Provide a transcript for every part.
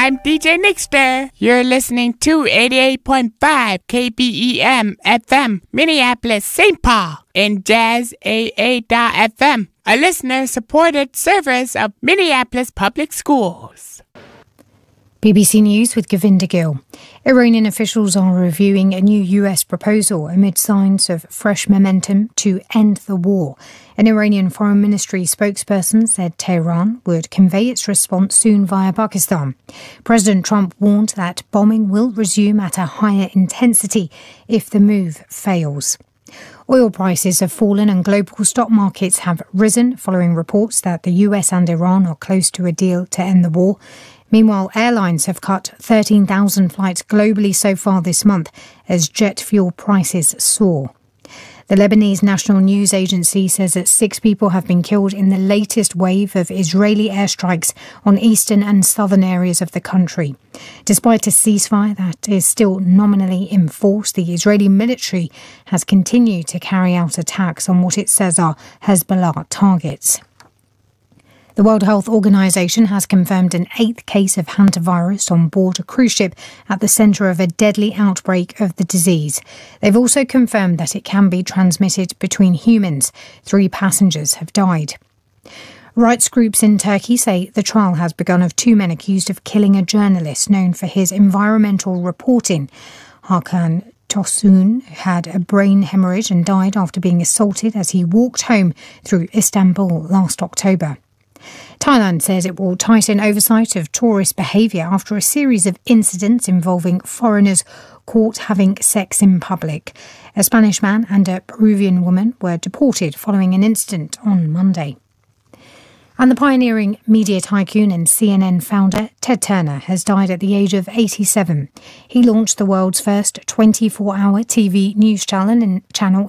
I'm DJ Nixter. You're listening to 88.5 KBEM FM, Minneapolis, St. Paul, and Jazz AA.FM, a listener-supported service of Minneapolis Public Schools. BBC News with Govinda Gill. Iranian officials are reviewing a new US proposal amid signs of fresh momentum to end the war. An Iranian Foreign Ministry spokesperson said Tehran would convey its response soon via Pakistan. President Trump warned that bombing will resume at a higher intensity if the move fails. Oil prices have fallen and global stock markets have risen following reports that the US and Iran are close to a deal to end the war. Meanwhile, airlines have cut 13,000 flights globally so far this month as jet fuel prices soar. The Lebanese National News Agency says that 6 people have been killed in the latest wave of Israeli airstrikes on eastern and southern areas of the country. Despite a ceasefire that is still nominally in force, the Israeli military has continued to carry out attacks on what it says are Hezbollah targets. The World Health Organization has confirmed an 8th case of hantavirus on board a cruise ship at the centre of a deadly outbreak of the disease. They've also confirmed that it can be transmitted between humans. 3 passengers have died. Rights groups in Turkey say the trial has begun of 2 men accused of killing a journalist known for his environmental reporting. Hakan Tosun had a brain hemorrhage and died after being assaulted as he walked home through Istanbul last October. Thailand says it will tighten oversight of tourist behaviour after a series of incidents involving foreigners caught having sex in public. A Spanish man and a Peruvian woman were deported following an incident on Monday. And the pioneering media tycoon and CNN founder Ted Turner has died at the age of 87. He launched the world's first 24-hour TV news channel in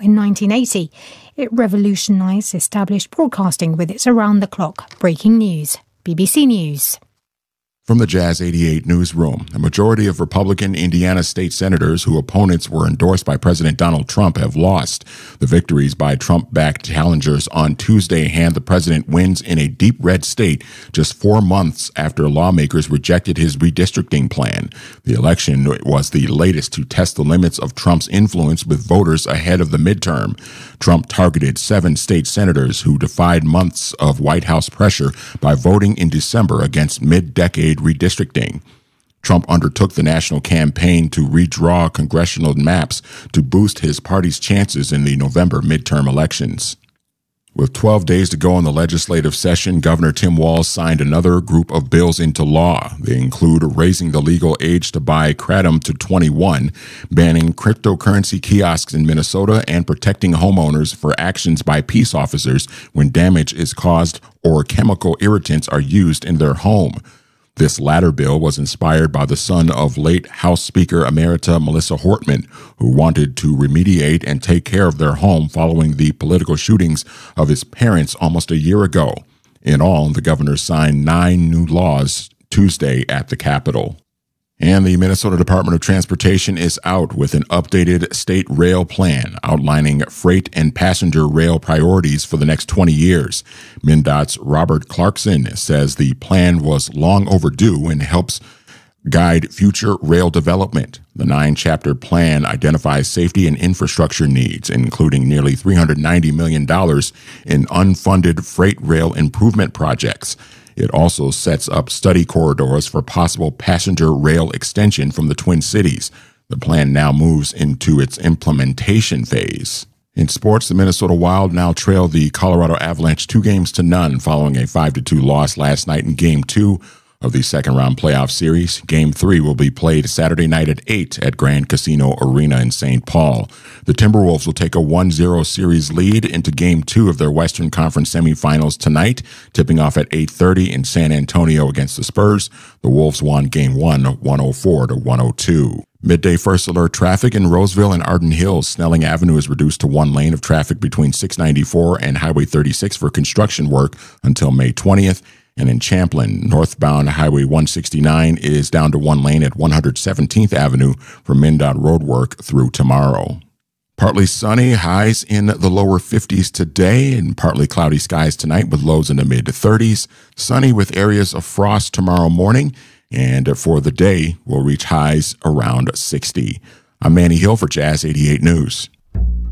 1980. It revolutionised established broadcasting with its around-the-clock breaking news. BBC News. From the Jazz 88 newsroom, a majority of Republican Indiana state senators whose opponents were endorsed by President Donald Trump have lost. The victories by Trump-backed challengers on Tuesday hand the president wins in a deep red state just 4 months after lawmakers rejected his redistricting plan. The election was the latest to test the limits of Trump's influence with voters ahead of the midterm. Trump targeted 7 state senators who defied months of White House pressure by voting in December against mid-decade redistricting. Trump undertook the national campaign to redraw congressional maps to boost his party's chances in the November midterm elections. With 12 days to go in the legislative session, Governor Tim Walz signed another group of bills into law. They include raising the legal age to buy kratom to 21, banning cryptocurrency kiosks in Minnesota, and protecting homeowners for actions by peace officers when damage is caused or chemical irritants are used in their home. This latter bill was inspired by the son of late House Speaker Emerita Melissa Hortman, who wanted to remediate and take care of their home following the political shootings of his parents almost a year ago. In all, the governor signed 9 new laws Tuesday at the Capitol. And the Minnesota Department of Transportation is out with an updated state rail plan outlining freight and passenger rail priorities for the next 20 years. MnDOT's Robert Clarkson says the plan was long overdue and helps guide future rail development. The 9-chapter plan identifies safety and infrastructure needs, including nearly $390 million in unfunded freight rail improvement projects. It also sets up study corridors for possible passenger rail extension from the Twin Cities. The plan now moves into its implementation phase. In sports, the Minnesota Wild now trail the Colorado Avalanche 2-0 following a 5-2 loss last night in Game 2 of the second-round playoff series. Game 3 will be played Saturday night at 8 at Grand Casino Arena in St. Paul. The Timberwolves will take a 1-0 series lead into Game 2 of their Western Conference semifinals tonight, tipping off at 8:30 in San Antonio against the Spurs. The Wolves won Game 1 104-102. Midday first alert traffic in Roseville and Arden Hills. Snelling Avenue is reduced to 1 lane of traffic between 694 and Highway 36 for construction work until May 20th. And in Champlin, northbound Highway 169 is down to 1 lane at 117th Avenue for MnDOT road work through tomorrow. Partly sunny, highs in the lower 50s today, and partly cloudy skies tonight with lows in the mid-30s. Sunny with areas of frost tomorrow morning. and for the day will reach highs around 60. I'm Manny Hill for Jazz 88 News.